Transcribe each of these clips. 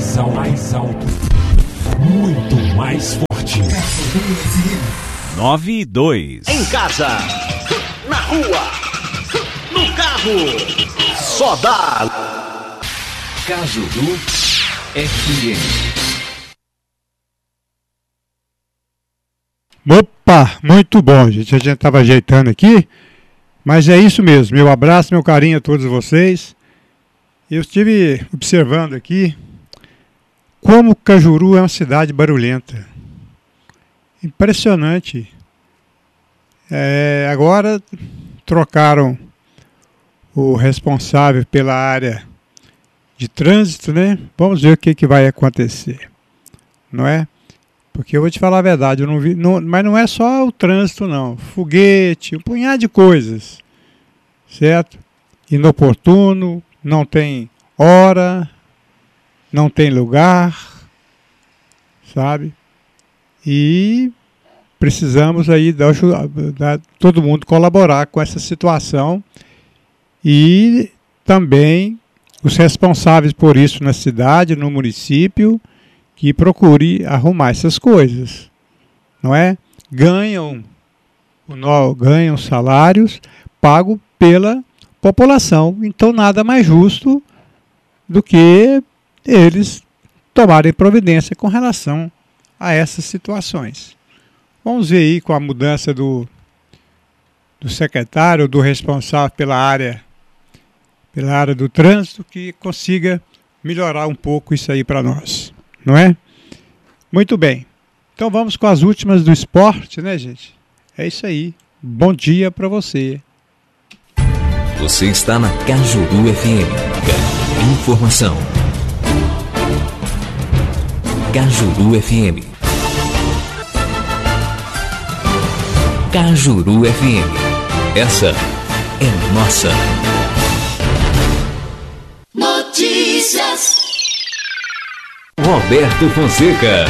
mais alto, muito mais forte. 9-2. Em casa, na rua, no carro, só dá Cajuru FM. Opa, muito bom, gente. A gente estava ajeitando aqui, mas é isso mesmo. Meu abraço, meu carinho a todos vocês. Eu estive observando aqui como Cajuru é uma cidade barulhenta. Impressionante. Agora trocaram o responsável pela área de trânsito, né? Vamos ver o que vai acontecer, não é? Porque eu vou te falar a verdade, eu não vi, mas não é só o trânsito não, foguete, um punhado de coisas, certo? Inoportuno, não tem hora, não tem lugar, sabe? E precisamos aí todo mundo colaborar com essa situação e também os responsáveis por isso na cidade, no município, que procure arrumar essas coisas, não é? Ganham salários pagos pela população, então nada mais justo do que eles tomarem providência com relação a essas situações. Vamos ver aí com a mudança do secretário, do responsável pela área do trânsito, que consiga melhorar um pouco isso aí para nós. Não é? Muito bem. Então vamos com as últimas do esporte, né, gente? É isso aí. Bom dia para você. Você está na Cajuru FM. Informação. Cajuru FM. Cajuru FM. Essa é nossa. Notícias. Roberto Fonseca.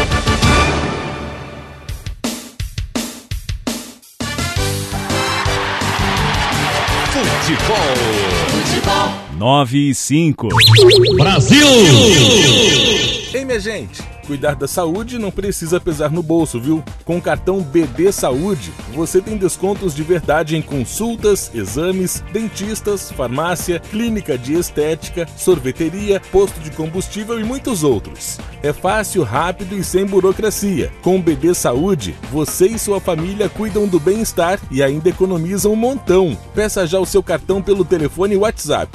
Futebol. 9-5. Brasil! Ei, minha gente, cuidar da saúde não precisa pesar no bolso, viu? Com o cartão BD Saúde, você tem descontos de verdade em consultas, exames, dentistas, farmácia, clínica de estética, sorveteria, posto de combustível e muitos outros. É fácil, rápido e sem burocracia. Com o BD Saúde, você e sua família cuidam do bem-estar e ainda economizam um montão. Peça já o seu cartão pelo telefone WhatsApp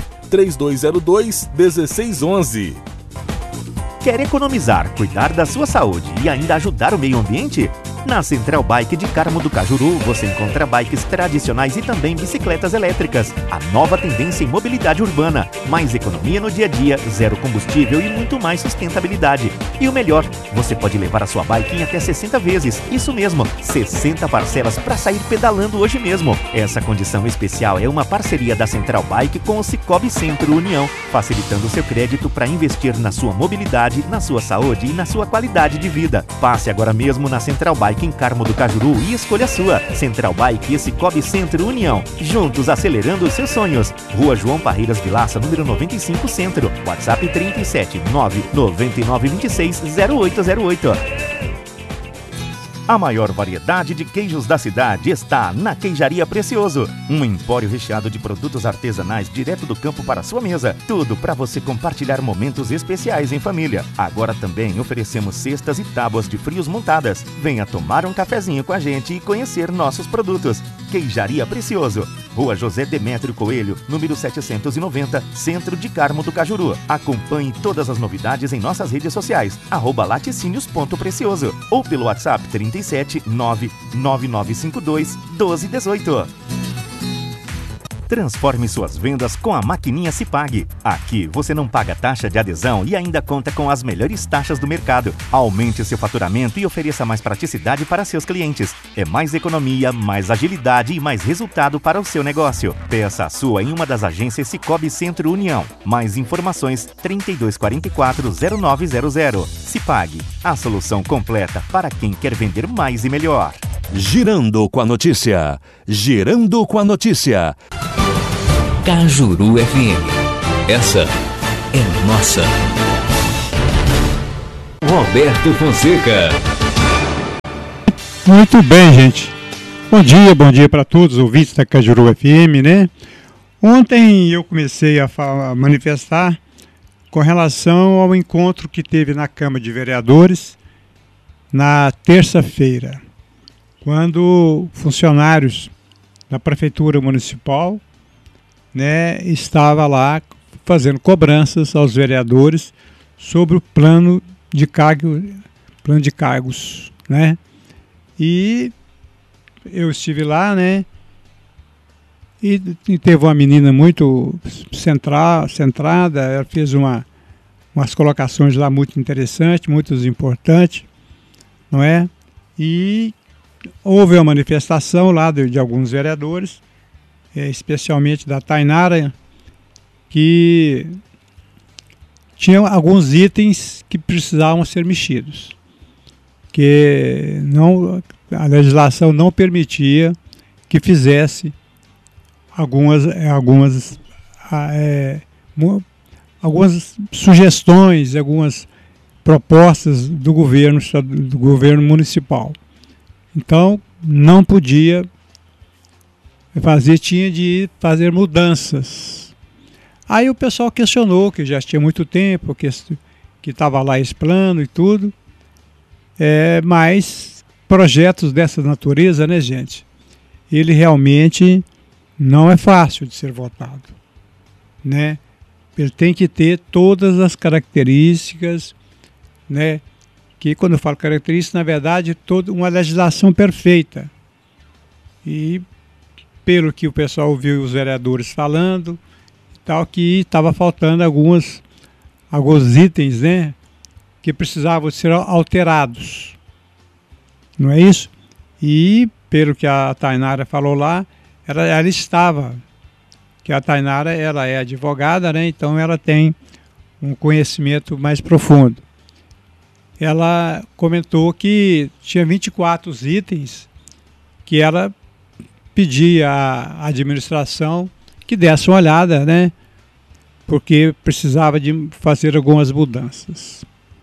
3202-1611. Quer economizar, cuidar da sua saúde e ainda ajudar o meio ambiente? Na Central Bike de Carmo do Cajuru, você encontra bikes tradicionais e também bicicletas elétricas. A nova tendência em mobilidade urbana. Mais economia no dia a dia, zero combustível e muito mais sustentabilidade. E o melhor, você pode levar a sua bike em até 60 vezes. Isso mesmo, 60 parcelas para sair pedalando hoje mesmo. Essa condição especial é uma parceria da Central Bike com o Cicobi Centro União, facilitando seu crédito para investir na sua mobilidade, na sua saúde e na sua qualidade de vida. Passe agora mesmo na Central Bike em Carmo do Cajuru e escolha a sua. Central Bike e Cicobi Centro União. Juntos acelerando os seus sonhos. Rua João Parreiras Vilaça, número 95 Centro. WhatsApp 37 999 26 0808. A maior variedade de queijos da cidade está na Queijaria Precioso. Um empório recheado de produtos artesanais direto do campo para a sua mesa. Tudo para você compartilhar momentos especiais em família. Agora também oferecemos cestas e tábuas de frios montadas. Venha tomar um cafezinho com a gente e conhecer nossos produtos. Queijaria Precioso. Rua José Demétrio Coelho, número 790, Centro de Carmo do Cajuru. Acompanhe todas as novidades em nossas redes sociais, @laticínios.precioso ou pelo WhatsApp 37 99952 1218. Transforme suas vendas com a maquininha Cipag. Aqui você não paga taxa de adesão e ainda conta com as melhores taxas do mercado. Aumente seu faturamento e ofereça mais praticidade para seus clientes. É mais economia, mais agilidade e mais resultado para o seu negócio. Peça a sua em uma das agências Cicobi Centro União. Mais informações 3244-0900. Cipag, a solução completa para quem quer vender mais e melhor. Girando com a notícia. Girando com a notícia. Cajuru FM. Essa é nossa. Roberto Fonseca. Muito bem, gente. Bom dia para todos os ouvintes da Cajuru FM, né? Ontem eu comecei a manifestar com relação ao encontro que teve na Câmara de Vereadores na terça-feira, quando funcionários da Prefeitura Municipal, né, estavam lá fazendo cobranças aos vereadores sobre o plano de cargos, né? E eu estive lá, né? E teve uma menina muito centrada, ela fez umas colocações lá muito interessantes, muito importantes, não é? E houve uma manifestação lá de alguns vereadores, especialmente da Tainara, que tinham alguns itens que precisavam ser mexidos, que a legislação não permitia que fizesse algumas sugestões, algumas propostas do governo municipal. Então, não podia fazer, tinha de fazer mudanças. Aí o pessoal questionou, que já tinha muito tempo, que estava lá esse plano e tudo, mas projetos dessa natureza, né, gente, ele realmente não é fácil de ser votado, né? Ele tem que ter todas as características, né? Que quando eu falo características, na verdade, toda uma legislação perfeita. E pelo que o pessoal ouviu os vereadores falando, tal, que estava faltando alguns itens, né, que precisavam ser alterados. Não é isso? E pelo que a Tainara falou lá, ela estava, que a Tainara ela é advogada, né, então ela tem um conhecimento mais profundo. Ela comentou que tinha 24 itens que ela pedia à administração que desse uma olhada, né? Porque precisava de fazer algumas mudanças.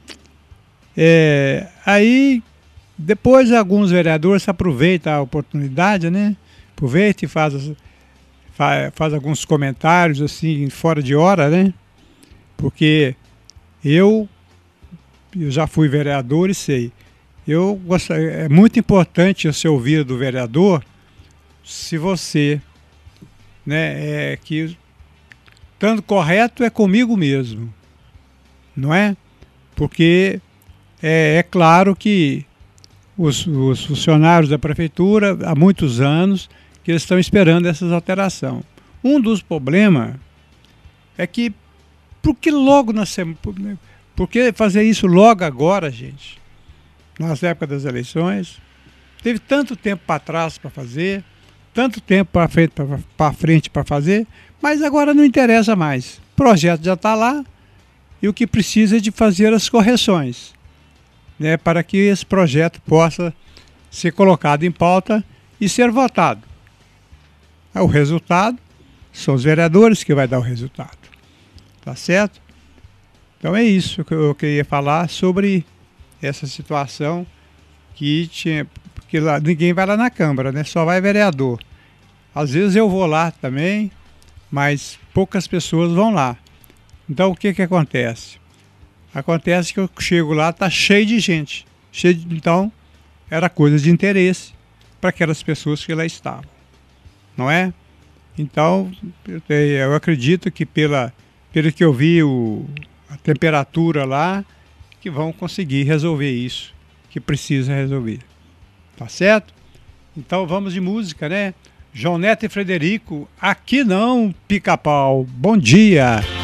Aí, depois, alguns vereadores aproveitam a oportunidade, né? Aproveita e faz alguns comentários, assim, fora de hora, né? Porque eu já fui vereador e sei. É muito importante você ouvir do vereador se você, né, que estando correto é comigo mesmo, não é? Porque é claro que os funcionários da prefeitura há muitos anos que eles estão esperando essas alterações. Um dos problemas é que por que fazer isso logo agora, gente? Nas épocas das eleições, teve tanto tempo para trás para fazer, tanto tempo para frente para fazer, mas agora não interessa mais. O projeto já está lá e o que precisa é de fazer as correções, né, para que esse projeto possa ser colocado em pauta e ser votado. O resultado são os vereadores que vai dar o resultado. Tá certo? Então é isso que eu queria falar sobre essa situação que tinha, porque lá, ninguém vai lá na Câmara, né? Só vai vereador. Às vezes eu vou lá também, mas poucas pessoas vão lá. Então o que acontece? Acontece que eu chego lá, está cheio de gente. Então era coisa de interesse para aquelas pessoas que lá estavam. Não é? Então eu acredito que pelo que eu vi a temperatura lá, que vão conseguir resolver isso, que precisa resolver. Tá certo? Então vamos de música, né? João Neto e Frederico, Aqui Não, Pica-Pau. Bom dia!